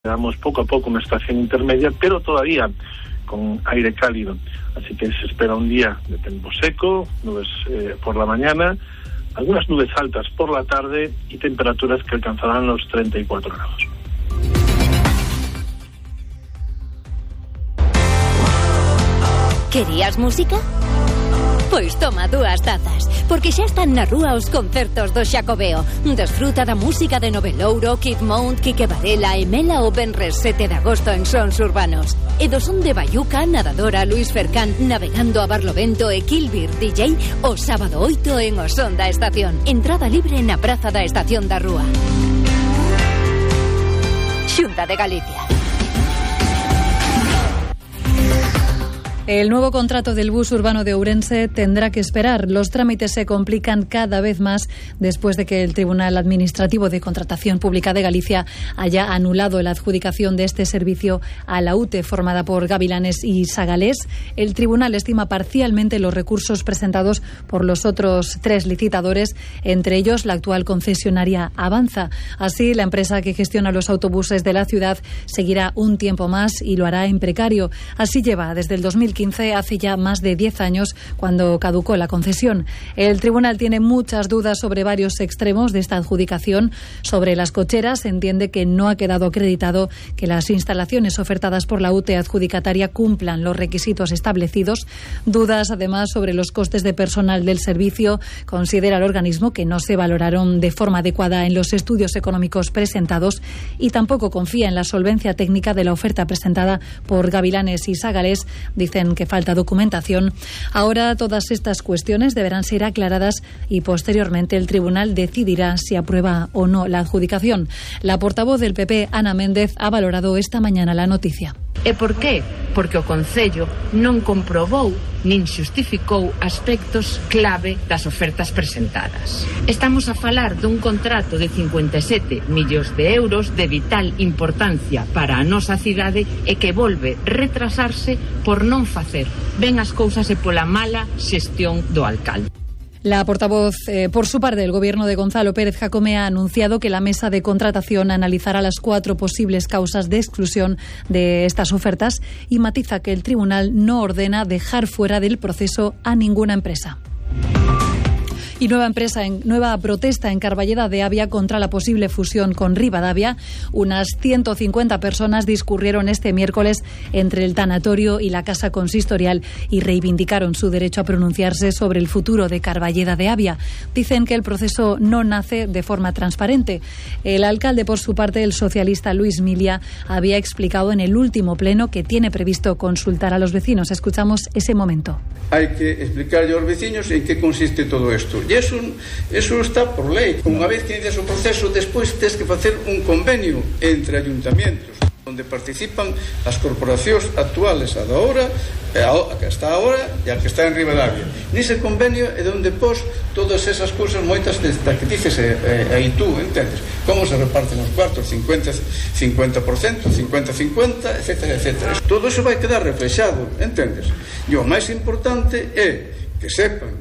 Damos poco a poco una estación intermedia, pero todavía con aire cálido. Así que se espera un día de tiempo seco, nubes por la mañana, algunas nubes altas por la tarde y temperaturas que alcanzarán los 34 grados. Querías música? Pois toma 2 tazas, porque xa están na rúa os concertos do Xacobeo. Desfruta da música de Novelouro, Kid Mount, Quique Varela e Mela o venres 7 de agosto en Sons Urbanos. E do son de Bayuca, Nadadora, Luis Fercán, Navegando a Barlovento e Kilbir DJ o sábado 8 en o Son da Estación. Entrada libre na Praza da Estación da Rúa. Xunta de Galicia. El nuevo contrato del bus urbano de Ourense tendrá que esperar. Los trámites se complican cada vez más después de que el Tribunal Administrativo de Contratación Pública de Galicia haya anulado la adjudicación de este servicio a la UTE formada por Gavilanes y Sagalés. El tribunal estima parcialmente los recursos presentados por los otros 3 licitadores, entre ellos la actual concesionaria Avanza. Así, la empresa que gestiona los autobuses de la ciudad seguirá un tiempo más y lo hará en precario. Así lleva desde el 2015, hace ya más de 10 años, cuando caducó la concesión. El tribunal tiene muchas dudas sobre varios extremos de esta adjudicación. Sobre las cocheras, entiende que no ha quedado acreditado que las instalaciones ofertadas por la UTE adjudicataria cumplan los requisitos establecidos. Dudas, además, sobre los costes de personal del servicio. Considera el organismo que no se valoraron de forma adecuada en los estudios económicos presentados y tampoco confía en la solvencia técnica de la oferta presentada por Gavilanes y Sagalés. Dicen que falta documentación. Ahora todas estas cuestiones deberán ser aclaradas y posteriormente el tribunal decidirá si aprueba o no la adjudicación. La portavoz del PP, Ana Méndez, ha valorado esta mañana la noticia. E por qué? Porque o Concello non comprobou nin xustificou aspectos clave das ofertas presentadas. Estamos a falar dun contrato de 57 millóns de euros de vital importancia para a nosa cidade e que volve retrasarse por non facer ben as cousas e pola mala xestión do alcalde. La portavoz, por su parte, del gobierno de Gonzalo Pérez Jacome ha anunciado que la mesa de contratación analizará las 4 posibles causas de exclusión de estas ofertas y matiza que el tribunal no ordena dejar fuera del proceso a ninguna empresa. Y nueva protesta en Carballeda de Avia contra la posible fusión con Rivadavia. Unas 150 personas discurrieron este miércoles entre el tanatorio y la casa consistorial y reivindicaron su derecho a pronunciarse sobre el futuro de Carballeda de Avia. Dicen que el proceso no nace de forma transparente. El alcalde, por su parte, el socialista Luis Milia, había explicado en el último pleno que tiene previsto consultar a los vecinos. Escuchamos ese momento. Hay que explicarle a los vecinos en qué consiste todo esto. E eso está por lei. Unha vez que inicias o proceso, despois tens que facer un convenio entre ayuntamientos onde participan as corporacións actuales, a da hora, a que está agora e a que está en Rivadavia. Nese convenio é onde pos todas esas cousas, moitas desta que dices aí tú, entendes? Como se reparten os cuartos, 50%, 50%, 50-50, etcétera, etcétera. Todo eso vai quedar reflexado, entendes? E o máis importante é que sepan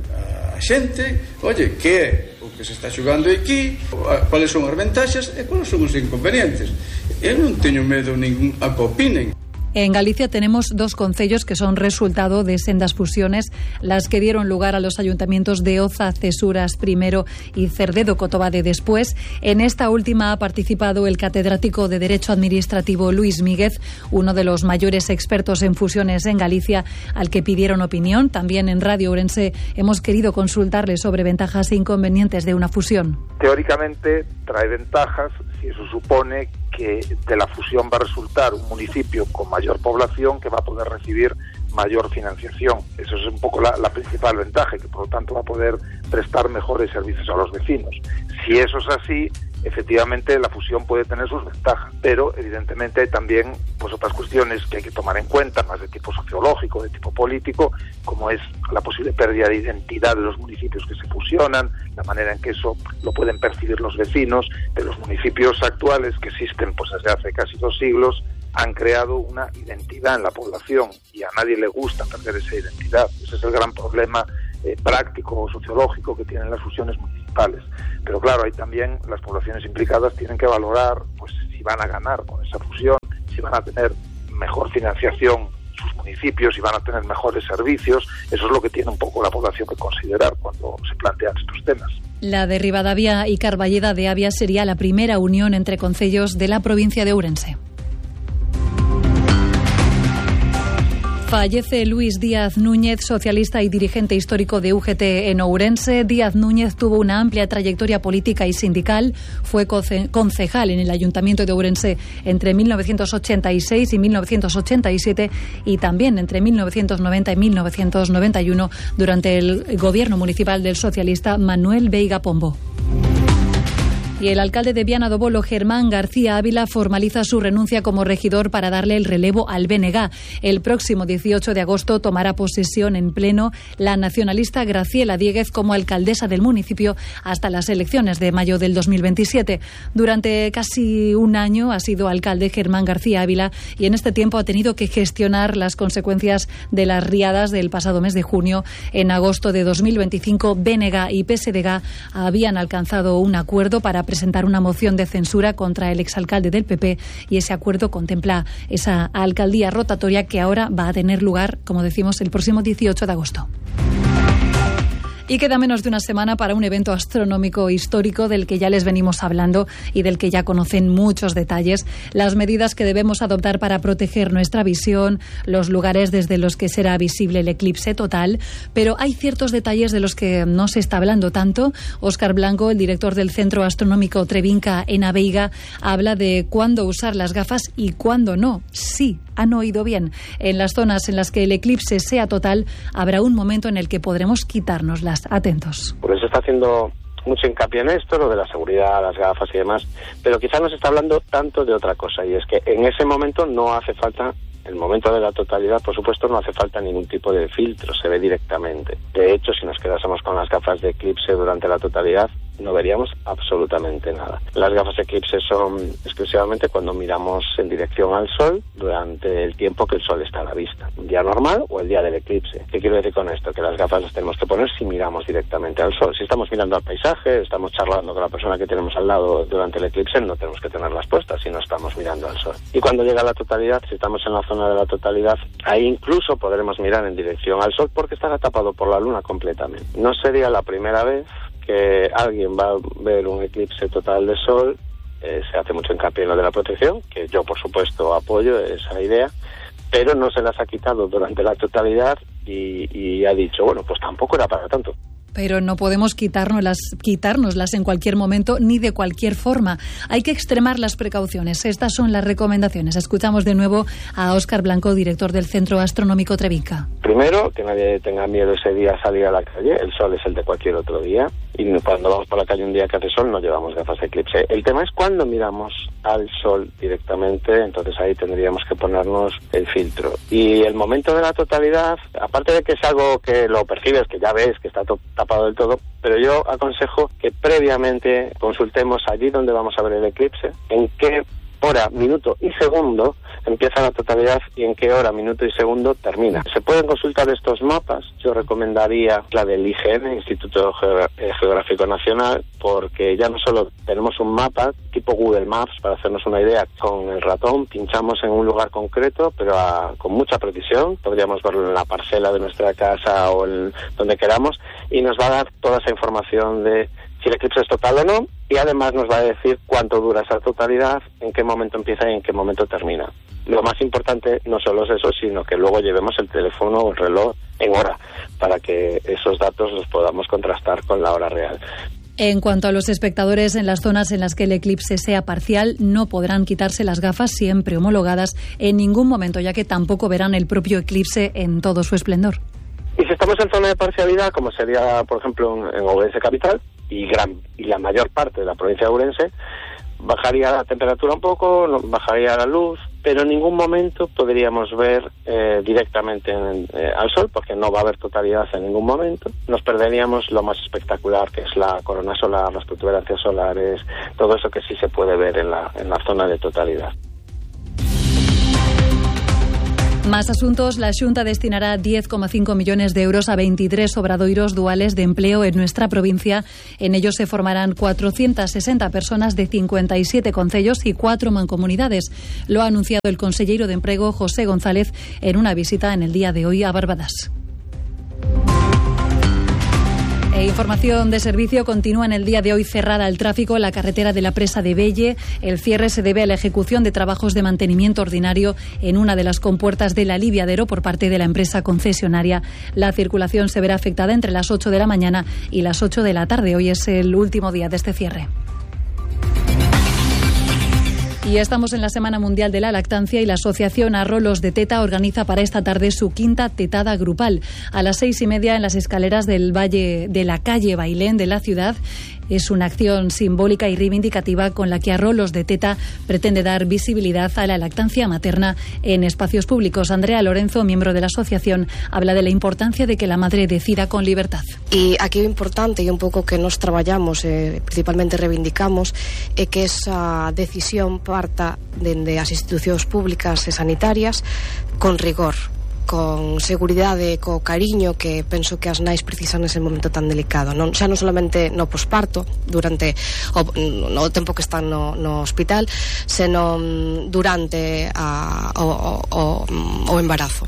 xente, oye, que é o que se está xogando aquí, cuáles son as ventaxas e cuáles son os inconvenientes. Eu non teño medo ningún a que opinen. En Galicia tenemos 2 concellos que son resultado de sendas fusiones, las que dieron lugar a los ayuntamientos de Oza, Cesuras primero y Cerdedo Cotobade después. En esta última ha participado el catedrático de Derecho Administrativo Luis Míguez, uno de los mayores expertos en fusiones en Galicia, al que pidieron opinión. También en Radio Ourense hemos querido consultarle sobre ventajas e inconvenientes de una fusión. Teóricamente trae ventajas si eso supone que de la fusión va a resultar un municipio con mayor población que va a poder recibir mayor financiación. Eso es un poco la principal ventaja, que por lo tanto va a poder prestar mejores servicios a los vecinos. Si eso es así, efectivamente la fusión puede tener sus ventajas, pero evidentemente hay también pues otras cuestiones que hay que tomar en cuenta, más de tipo sociológico, de tipo político, como es la posible pérdida de identidad de los municipios que se fusionan, la manera en que eso lo pueden percibir los vecinos. De los municipios actuales que existen pues desde hace casi 2 siglos, han creado una identidad en la población y a nadie le gusta perder esa identidad. Ese es el gran problema práctico o sociológico que tienen las fusiones municipales. municipales. Pero claro, ahí también las poblaciones implicadas tienen que valorar pues si van a ganar con esa fusión, si van a tener mejor financiación sus municipios, si van a tener mejores servicios. Eso es lo que tiene un poco la población que considerar cuando se plantean estos temas. La de Ribadavia y Carballeda de Avia sería la primera unión entre concellos de la provincia de Ourense. Fallece Luis Díaz Núñez, socialista y dirigente histórico de UGT en Ourense. Díaz Núñez tuvo una amplia trayectoria política y sindical. Fue concejal en el Ayuntamiento de Ourense entre 1986 y 1987 y también entre 1990 y 1991 durante el gobierno municipal del socialista Manuel Veiga Pombo. Y el alcalde de Viana do Bolo, Germán García Ávila, formaliza su renuncia como regidor para darle el relevo al BNG. El próximo 18 de agosto tomará posesión en pleno la nacionalista Graciela Diéguez como alcaldesa del municipio hasta las elecciones de mayo del 2027. Durante casi un año ha sido alcalde Germán García Ávila y en este tiempo ha tenido que gestionar las consecuencias de las riadas del pasado mes de junio. En agosto de 2025, BNG y PSDG habían alcanzado un acuerdo para presentar una moción de censura contra el exalcalde del PP y ese acuerdo contempla esa alcaldía rotatoria que ahora va a tener lugar, como decimos, el próximo 18 de agosto. Y queda menos de una semana para un evento astronómico histórico del que ya les venimos hablando y del que ya conocen muchos detalles, las medidas que debemos adoptar para proteger nuestra visión, los lugares desde los que será visible el eclipse total, pero hay ciertos detalles de los que no se está hablando tanto. Óscar Blanco, el director del Centro Astronómico Trevinca en Aveiga, habla de cuándo usar las gafas y cuándo no. Sí, han oído bien. En las zonas en las que el eclipse sea total, habrá un momento en el que podremos quitárnoslas. Atentos. Por eso está haciendo mucho hincapié en esto, lo de la seguridad, las gafas y demás, pero quizás no se está hablando tanto de otra cosa, y es que en ese momento no hace falta, el momento de la totalidad, por supuesto, no hace falta ningún tipo de filtro, se ve directamente. De hecho, si nos quedásemos con las gafas de eclipse durante la totalidad, no veríamos absolutamente nada. Las gafas de eclipse son exclusivamente cuando miramos en dirección al sol durante el tiempo que el sol está a la vista, un día normal o el día del eclipse. ¿Qué quiero decir con esto? Que las gafas las tenemos que poner si miramos directamente al sol. Si estamos mirando al paisaje, estamos charlando con la persona que tenemos al lado durante el eclipse, no tenemos que tenerlas puestas si no estamos mirando al sol. Y cuando llega la totalidad, si estamos en la zona de la totalidad, ahí incluso podremos mirar en dirección al sol porque estará tapado por la luna completamente. No sería la primera vez que alguien va a ver un eclipse total de sol. Se hace mucho hincapié en lo de la protección, que yo por supuesto apoyo esa idea, pero no se las ha quitado durante la totalidad y ha dicho, bueno, pues tampoco era para tanto. Pero no podemos quitárnoslas en cualquier momento ni de cualquier forma. Hay que extremar las precauciones. Estas son las recomendaciones. Escuchamos de nuevo a Óscar Blanco, director del Centro Astronómico Trevinca. Primero, que nadie tenga miedo ese día a salir a la calle. El sol es el de cualquier otro día. Y cuando vamos por la calle un día que hace sol, no llevamos gafas de eclipse. El tema es cuando miramos al sol directamente, entonces ahí tendríamos que ponernos el filtro. Y el momento de la totalidad, aparte de que es algo que lo percibes, que ya ves que está tapado del todo, pero yo aconsejo que previamente consultemos allí donde vamos a ver el eclipse, en qué hora, minuto y segundo empieza la totalidad y en qué hora, minuto y segundo termina. Se pueden consultar estos mapas. Yo recomendaría la del IGN, Instituto Geográfico Nacional, porque ya no solo tenemos un mapa tipo Google Maps para hacernos una idea con el ratón, pinchamos en un lugar concreto, pero con mucha precisión. Podríamos verlo en la parcela de nuestra casa o donde queramos y nos va a dar toda esa información de si el eclipse es total o no, y además nos va a decir cuánto dura esa totalidad, en qué momento empieza y en qué momento termina. Lo más importante no solo es eso, sino que luego llevemos el teléfono o el reloj en hora, para que esos datos los podamos contrastar con la hora real. En cuanto a los espectadores, en las zonas en las que el eclipse sea parcial, no podrán quitarse las gafas siempre homologadas en ningún momento, ya que tampoco verán el propio eclipse en todo su esplendor. Y si estamos en zona de parcialidad, como sería, por ejemplo, en Ourense capital, y la mayor parte de la provincia de Ourense, bajaría la temperatura un poco, bajaría la luz, pero en ningún momento podríamos ver directamente al sol, porque no va a haber totalidad en ningún momento. Nos perderíamos lo más espectacular, que es la corona solar, las protuberancias solares, todo eso que sí se puede ver en la zona de totalidad. Más asuntos. La Xunta destinará 10,5 millones de euros a 23 obradoiros duales de empleo en nuestra provincia. En ellos se formarán 460 personas de 57 concellos y 4 mancomunidades. Lo ha anunciado el consellero de Empleo, José González, en una visita en el día de hoy a Barbadas. Información de servicio. Continúa en el día de hoy cerrada al tráfico la carretera de la presa de Belle. El cierre se debe a la ejecución de trabajos de mantenimiento ordinario en una de las compuertas del aliviadero por parte de la empresa concesionaria. La circulación se verá afectada entre las 8 de la mañana y las 8 de la tarde. Hoy es el último día de este cierre. Y estamos en la Semana Mundial de la Lactancia y la Asociación Arrolos de Teta organiza para esta tarde su quinta tetada grupal. A las 6:30 en las escaleras del Valle de la calle Bailén de la ciudad. Es una acción simbólica y reivindicativa con la que Arrolos de Teta pretende dar visibilidad a la lactancia materna en espacios públicos. Andrea Lorenzo, miembro de la asociación, habla de la importancia de que la madre decida con libertad. Y aquí lo importante y un pouco que nos traballamos, principalmente reivindicamos, é que esa decisión parta dende as institucións públicas e sanitarias con rigor, con seguridade, co cariño que penso que as nais precisan nese momento tan delicado, xa non solamente no posparto, durante o tempo que están no hospital, senón durante o embarazo.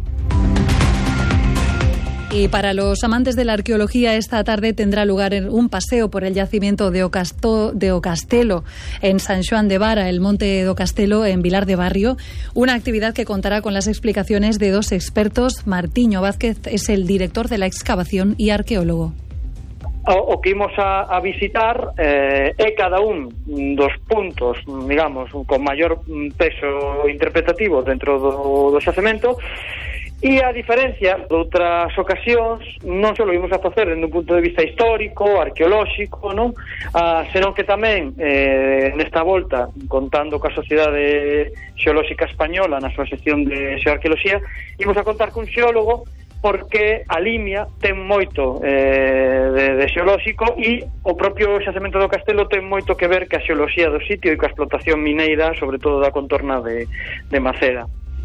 Y para los amantes de la arqueología, esta tarde tendrá lugar un paseo por el yacimiento de O Castelo en San Xoán de Vara, el Monte do Castelo en Vilar de Barrio. Una actividad que contará con las explicaciones de 2 expertos. Martiño Vázquez es el director de la excavación y arqueólogo. O que imos a visitar é cada un dos puntos, digamos, con maior peso interpretativo dentro do xacemento. E a diferencia de outras ocasións, non só lo imos a facer dende un punto de vista histórico, arqueolóxico, non? Senón que tamén nesta volta, contando coa Sociedade Xeolóxica Española na súa sección de xeoarqueoloxía, imos a contar cun xeólogo porque a Limia ten moito de xeolóxico e o propio xacemento do Castelo ten moito que ver ca xeoloxía do sitio e coa explotación mineira, sobre todo da contorna de Maceda.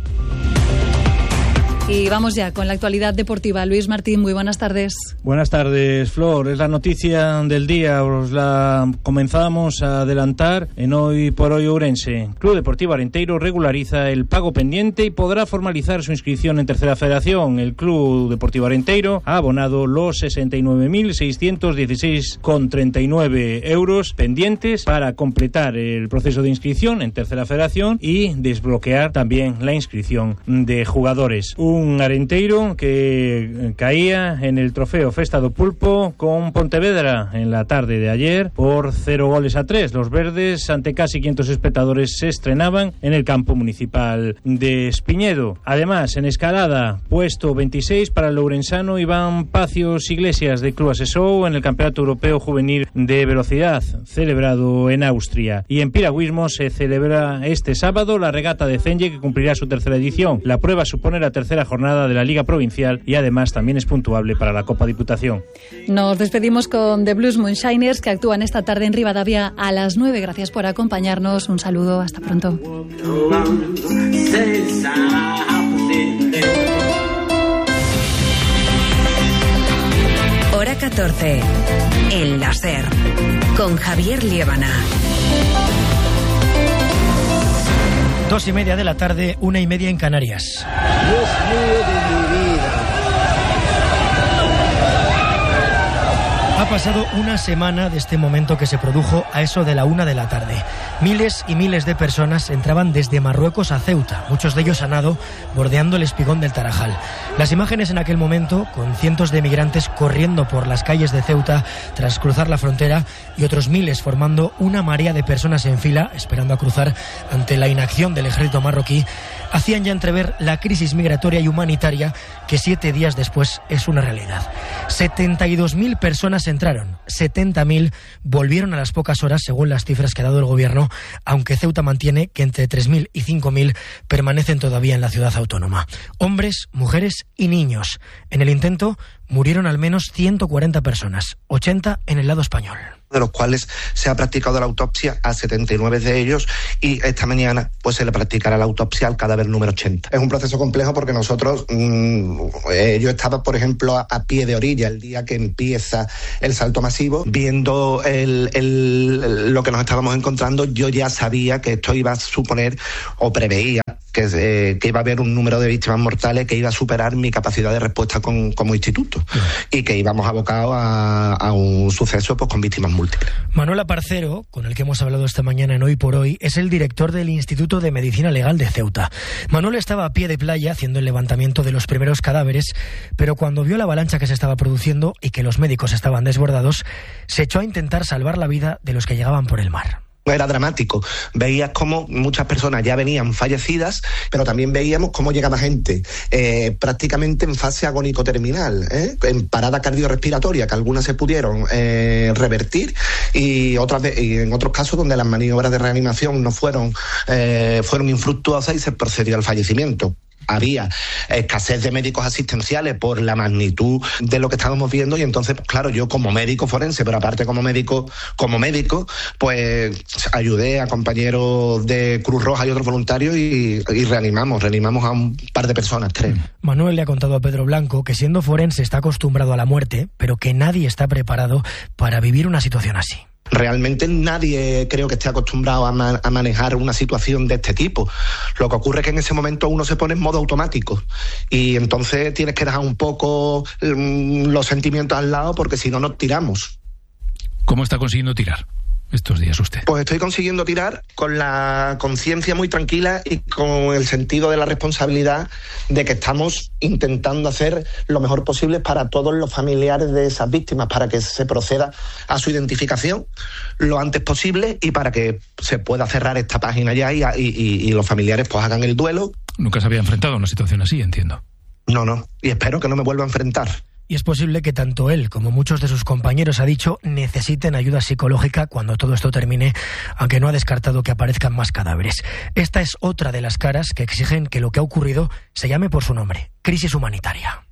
Y vamos ya con la actualidad deportiva. Luis Martín, muy buenas tardes. Buenas tardes, Flor. Es la noticia del día. Os la comenzamos a adelantar en Hoy por Hoy Ourense. Club Deportivo Arenteiro regulariza el pago pendiente y podrá formalizar su inscripción en Tercera Federación. El Club Deportivo Arenteiro ha abonado los 69.616,39 euros pendientes para completar el proceso de inscripción en Tercera Federación y desbloquear también la inscripción de jugadores. Un Arenteiro que caía en el trofeo Festa do Pulpo con Pontevedra en la tarde de ayer por 0-3. Los verdes, ante casi 500 espectadores, se estrenaban en el campo municipal de Espiñedo. Además, en escalada, puesto 26 para el lourensano Iván Pacios Iglesias de Club Asesou en el Campeonato Europeo Juvenil de Velocidad, celebrado en Austria. Y en piragüismo se celebra este sábado la regata de Cenge, que cumplirá su tercera edición. La prueba supone la tercera jornada de la Liga Provincial y además también es puntuable para la Copa Diputación. Nos despedimos con The Blues Moonshiners, que actúan esta tarde en Rivadavia a las 9. Gracias por acompañarnos. Un saludo. Hasta pronto. Hora 14. El láser. Con Javier Liébana. 2:30 de la tarde, 1:30 en Canarias. Dios mío de mi vida. Ha pasado una semana de este momento que se produjo a eso de la 1 de la tarde. Miles y miles de personas entraban desde Marruecos a Ceuta, muchos de ellos a nado, bordeando el espigón del Tarajal. Las imágenes en aquel momento, con cientos de migrantes corriendo por las calles de Ceuta tras cruzar la frontera y otros miles formando una marea de personas en fila, esperando a cruzar ante la inacción del ejército marroquí, hacían ya entrever la crisis migratoria y humanitaria que 7 días después es una realidad. 72.000 personas entraron, 70.000 volvieron a las pocas horas, según las cifras que ha dado el gobierno, aunque Ceuta mantiene que entre 3.000 y 5.000 permanecen todavía en la ciudad autónoma. Hombres, mujeres y niños. En el intento, murieron al menos 140 personas, 80 en el lado español. De los cuales se ha practicado la autopsia a 79 de ellos y esta mañana pues se le practicará la autopsia al cadáver número 80. Es un proceso complejo porque nosotros, yo estaba por ejemplo a pie de orilla el día que empieza el salto masivo, viendo lo que nos estábamos encontrando. Yo ya sabía que esto iba a suponer o preveía que iba a haber un número de víctimas mortales que iba a superar mi capacidad de respuesta como instituto y que íbamos abocados a un suceso pues con víctimas múltiples. Manuel Aparcero, con el que hemos hablado esta mañana en Hoy por Hoy, es el director del Instituto de Medicina Legal de Ceuta. Manuel estaba a pie de playa haciendo el levantamiento de los primeros cadáveres, pero cuando vio la avalancha que se estaba produciendo y que los médicos estaban desbordados, se echó a intentar salvar la vida de los que llegaban por el mar. Era dramático. Veías cómo muchas personas ya venían fallecidas, pero también veíamos cómo llegaba gente prácticamente en fase agónico-terminal, en parada cardiorrespiratoria, que algunas se pudieron revertir y en otros casos donde las maniobras de reanimación no fueron infructuosas y se procedió al fallecimiento. Había escasez de médicos asistenciales por la magnitud de lo que estábamos viendo y entonces, claro, yo como médico forense, pero aparte como médico, pues ayudé a compañeros de Cruz Roja y otros voluntarios y reanimamos a un par de personas, 3. Manuel le ha contado a Pedro Blanco que siendo forense está acostumbrado a la muerte, pero que nadie está preparado para vivir una situación así. Realmente nadie creo que esté acostumbrado a manejar una situación de este tipo. Lo que ocurre es que en ese momento uno se pone en modo automático y entonces tienes que dejar un poco los sentimientos al lado porque si no nos tiramos. ¿Cómo está consiguiendo tirar estos días usted? Pues estoy consiguiendo tirar con la conciencia muy tranquila y con el sentido de la responsabilidad de que estamos intentando hacer lo mejor posible para todos los familiares de esas víctimas, para que se proceda a su identificación lo antes posible y para que se pueda cerrar esta página ya y los familiares pues hagan el duelo. Nunca se había enfrentado a una situación así, entiendo. No, y espero que no me vuelva a enfrentar. Y es posible que tanto él como muchos de sus compañeros, ha dicho, necesiten ayuda psicológica cuando todo esto termine, aunque no ha descartado que aparezcan más cadáveres. Esta es otra de las caras que exigen que lo que ha ocurrido se llame por su nombre: crisis humanitaria.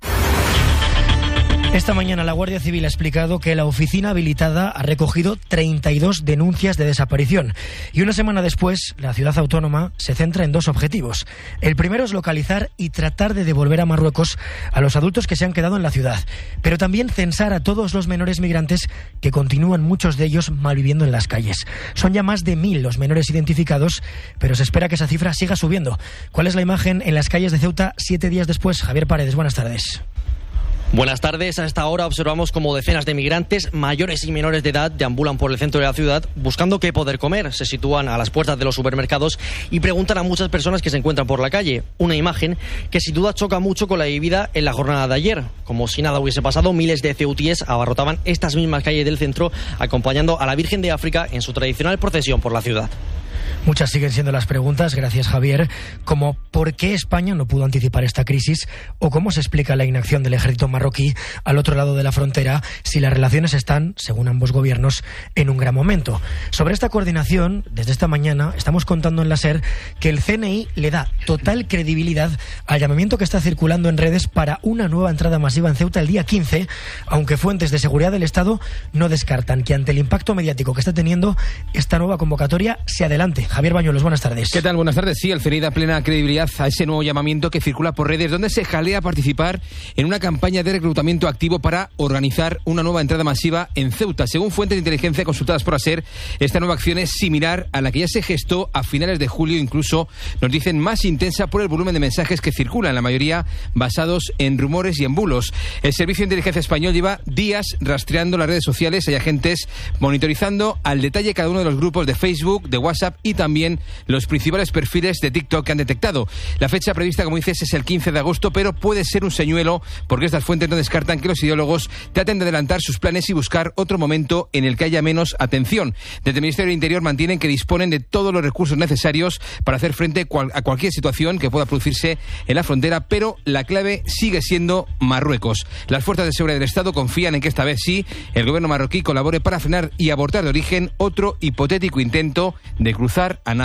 Esta mañana la Guardia Civil ha explicado que la oficina habilitada ha recogido 32 denuncias de desaparición y una semana después la ciudad autónoma se centra en 2 objetivos. El primero es localizar y tratar de devolver a Marruecos a los adultos que se han quedado en la ciudad, pero también censar a todos los menores migrantes que continúan, muchos de ellos, malviviendo en las calles. Son ya más de 1000 los menores identificados, pero se espera que esa cifra siga subiendo. ¿Cuál es la imagen en las calles de Ceuta 7 días después? Javier Paredes, buenas tardes. Buenas tardes. A esta hora observamos como decenas de migrantes, mayores y menores de edad, deambulan por el centro de la ciudad buscando qué poder comer. Se sitúan a las puertas de los supermercados y preguntan a muchas personas que se encuentran por la calle. Una imagen que sin duda choca mucho con la vivida en la jornada de ayer. Como si nada hubiese pasado, miles de ceutíes abarrotaban estas mismas calles del centro acompañando a la Virgen de África en su tradicional procesión por la ciudad. Muchas siguen siendo las preguntas, gracias Javier, como ¿por qué España no pudo anticipar esta crisis? O ¿cómo se explica la inacción del ejército marroquí al otro lado de la frontera si las relaciones están, según ambos gobiernos, en un gran momento? Sobre esta coordinación, desde esta mañana estamos contando en la SER que el CNI le da total credibilidad al llamamiento que está circulando en redes para una nueva entrada masiva en Ceuta el día 15, aunque fuentes de seguridad del Estado no descartan que ante el impacto mediático que está teniendo esta nueva convocatoria se adelante. Javier Bañuelos, buenas tardes. ¿Qué tal? Buenas tardes. Sí, el CNI da plena credibilidad a ese nuevo llamamiento que circula por redes, donde se jalea participar en una campaña de reclutamiento activo para organizar una nueva entrada masiva en Ceuta. Según fuentes de inteligencia consultadas por ASER, esta nueva acción es similar a la que ya se gestó a finales de julio, incluso nos dicen más intensa por el volumen de mensajes que circulan, la mayoría basados en rumores y en bulos. El Servicio de Inteligencia Español lleva días rastreando las redes sociales. Hay agentes monitorizando al detalle cada uno de los grupos de Facebook, de WhatsApp y también los principales perfiles de TikTok que han detectado. La fecha prevista, como dices, es el 15 de agosto, pero puede ser un señuelo porque estas fuentes no descartan que los ideólogos traten de adelantar sus planes y buscar otro momento en el que haya menos atención. Desde el Ministerio del Interior mantienen que disponen de todos los recursos necesarios para hacer frente a cualquier situación que pueda producirse en la frontera, pero la clave sigue siendo Marruecos. Las fuerzas de seguridad del Estado confían en que esta vez sí el gobierno marroquí colabore para frenar y abortar de origen otro hipotético intento de cruzar a nado por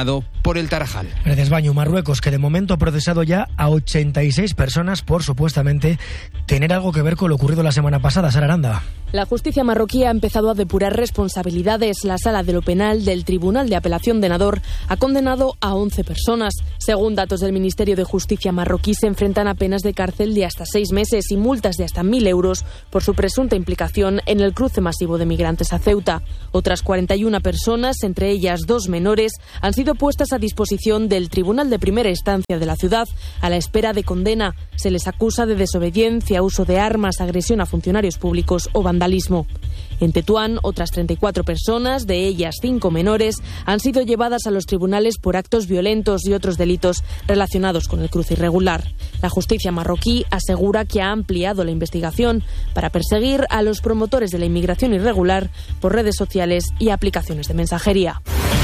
por el Tarajal. Gracias, Baño. Marruecos, que de momento ha procesado ya a 86 personas por supuestamente tener algo que ver con lo ocurrido la semana pasada. Sara Aranda. La justicia marroquí ha empezado a depurar responsabilidades. La Sala de lo Penal del Tribunal de Apelación de Nador ha condenado a 11 personas. Según datos del Ministerio de Justicia marroquí, se enfrentan a penas de cárcel de hasta 6 meses y multas de hasta 1.000 euros por su presunta implicación en el cruce masivo de migrantes a Ceuta. Otras 41 personas, entre ellas 2 menores, han sido puestas a disposición del Tribunal de Primera Instancia de la ciudad a la espera de condena. Se les acusa de desobediencia, uso de armas, agresión a funcionarios públicos o vandalismo. En Tetuán, otras 34 personas, de ellas 5 menores, han sido llevadas a los tribunales por actos violentos y otros delitos relacionados con el cruce irregular. La justicia marroquí asegura que ha ampliado la investigación para perseguir a los promotores de la inmigración irregular por redes sociales y aplicaciones de mensajería.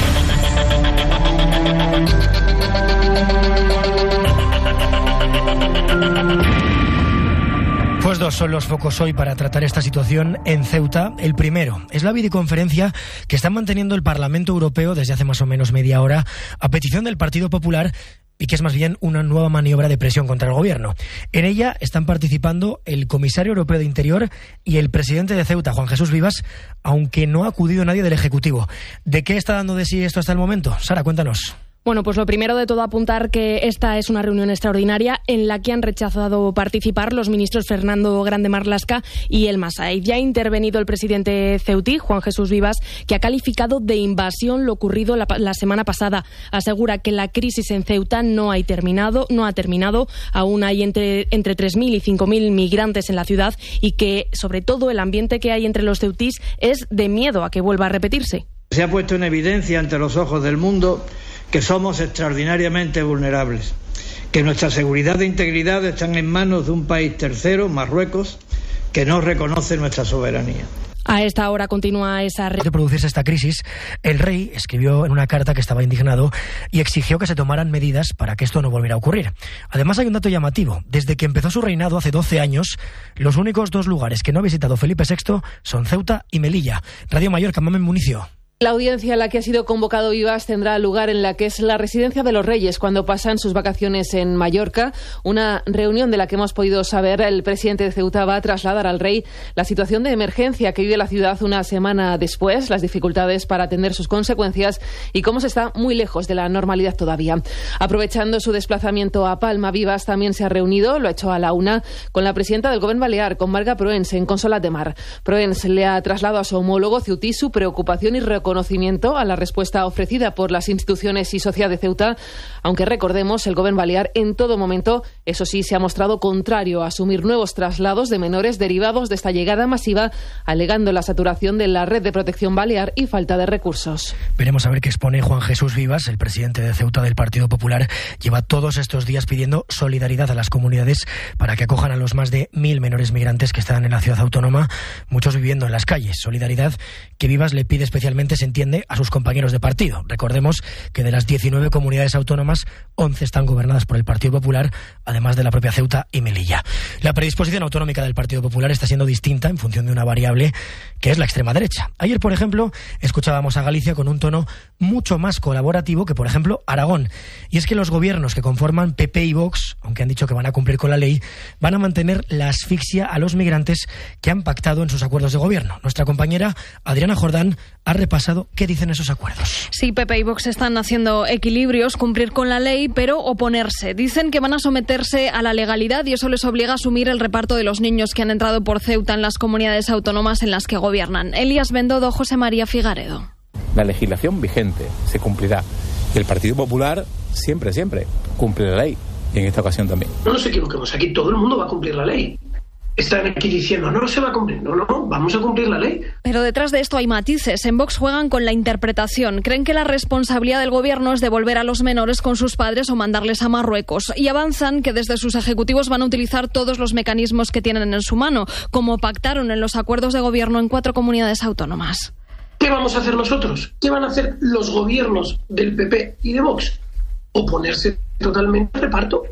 Pues 2 son los focos hoy para tratar esta situación en Ceuta. El primero es la videoconferencia que está manteniendo el Parlamento Europeo desde hace más o menos media hora a petición del Partido Popular y que es más bien una nueva maniobra de presión contra el gobierno. En ella están participando el comisario europeo de Interior y el presidente de Ceuta, Juan Jesús Vivas, aunque no ha acudido nadie del Ejecutivo. ¿De qué está dando de sí esto hasta el momento? Sara, cuéntanos. Bueno, pues lo primero de todo apuntar que esta es una reunión extraordinaria en la que han rechazado participar los ministros Fernando Grande Marlaska y El Massaid. Ya ha intervenido el presidente ceutí, Juan Jesús Vivas, que ha calificado de invasión lo ocurrido la semana pasada. Asegura que la crisis en Ceuta no ha terminado. Aún hay entre 3.000 y 5.000 migrantes en la ciudad y que, sobre todo, el ambiente que hay entre los ceutís es de miedo a que vuelva a repetirse. Se ha puesto en evidencia ante los ojos del mundo que somos extraordinariamente vulnerables, que nuestra seguridad e integridad están en manos de un país tercero, Marruecos, que no reconoce nuestra soberanía. A esta hora continúa esa... De producirse esta crisis, el rey escribió en una carta que estaba indignado y exigió que se tomaran medidas para que esto no volviera a ocurrir. Además, hay un dato llamativo. Desde que empezó su reinado hace 12 años, los únicos 2 lugares que no ha visitado Felipe VI son Ceuta y Melilla. Radio Mallorca, Mamen Municio. La audiencia a la que ha sido convocado Vivas tendrá lugar en la que es la residencia de los Reyes cuando pasan sus vacaciones en Mallorca. Una reunión de la que hemos podido saber, el presidente de Ceuta va a trasladar al rey la situación de emergencia que vive la ciudad una semana después, las dificultades para atender sus consecuencias y cómo se está muy lejos de la normalidad todavía. Aprovechando su desplazamiento a Palma, Vivas también se ha reunido, lo ha hecho a la 1, con la presidenta del Gobierno Balear, con Marga Proens, en Consolat de Mar. Proens le ha trasladado a su homólogo ceutí su preocupación y reconocimiento a la respuesta ofrecida por las instituciones y sociedad de Ceuta, aunque recordemos, el Gobierno Balear en todo momento, eso sí, se ha mostrado contrario a asumir nuevos traslados de menores derivados de esta llegada masiva, alegando la saturación de la red de protección balear y falta de recursos. Veremos a ver qué expone Juan Jesús Vivas, el presidente de Ceuta del Partido Popular. Lleva todos estos días pidiendo solidaridad a las comunidades para que acojan a los más de 1.000 menores migrantes que están en la ciudad autónoma, muchos viviendo en las calles. Solidaridad que Vivas le pide especialmente, se entiende, a sus compañeros de partido. Recordemos que de las 19 comunidades autónomas, 11 están gobernadas por el Partido Popular, además de la propia Ceuta y Melilla. La predisposición autonómica del Partido Popular está siendo distinta en función de una variable que es la extrema derecha. Ayer, por ejemplo, escuchábamos a Galicia con un tono mucho más colaborativo que, por ejemplo, Aragón. Y es que los gobiernos que conforman PP y Vox, aunque han dicho que van a cumplir con la ley, van a mantener la asfixia a los migrantes que han pactado en sus acuerdos de gobierno. Nuestra compañera Adriana Jordán ha repasado qué dicen esos acuerdos. Sí, PP y Vox están haciendo equilibrios, cumplir con la ley, pero oponerse. Dicen que van a someterse a la legalidad y eso les obliga a asumir el reparto de los niños que han entrado por Ceuta en las comunidades autónomas en las que gobiernan. Elías Bendodo, José María Figaredo. La legislación vigente se cumplirá. Y el Partido Popular siempre cumple la ley. Y en esta ocasión también. No nos equivoquemos, aquí todo el mundo va a cumplir la ley. Están aquí diciendo, no se va a cumplir. No, vamos a cumplir la ley. Pero detrás de esto hay matices. En Vox juegan con la interpretación. Creen que la responsabilidad del gobierno es devolver a los menores con sus padres o mandarles a Marruecos. Y avanzan que desde sus ejecutivos van a utilizar todos los mecanismos que tienen en su mano, como pactaron en los acuerdos de gobierno en 4 comunidades autónomas. ¿Qué vamos a hacer nosotros? ¿Qué van a hacer los gobiernos del PP y de Vox? Oponerse totalmente al reparto.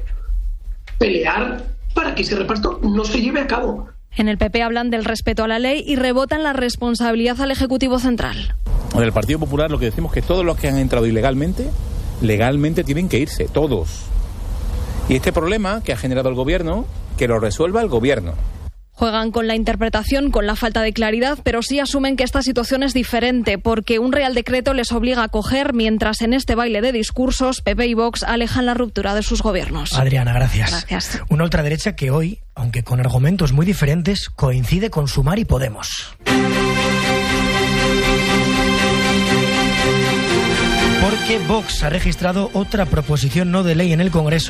Pelear para que ese reparto no se lleve a cabo. En el PP hablan del respeto a la ley y rebotan la responsabilidad al Ejecutivo Central. En el Partido Popular lo que decimos es que todos los que han entrado ilegalmente legalmente tienen que irse, todos. Y este problema que ha generado el gobierno, que lo resuelva el gobierno. Juegan con la interpretación, con la falta de claridad, pero sí asumen que esta situación es diferente, porque un Real Decreto les obliga a coger, mientras en este baile de discursos, PP y Vox alejan la ruptura de sus gobiernos. Adriana, gracias. Gracias. Una ultraderecha que hoy, aunque con argumentos muy diferentes, coincide con Sumar y Podemos. Porque Vox ha registrado otra proposición no de ley en el Congreso